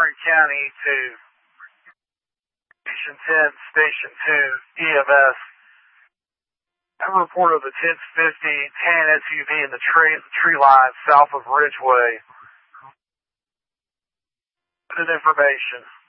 Tarrant County to Station 10, Station 2, EMS. I have a report of a 1050 tan SUV in the tree line south of Ridgeway. Good information.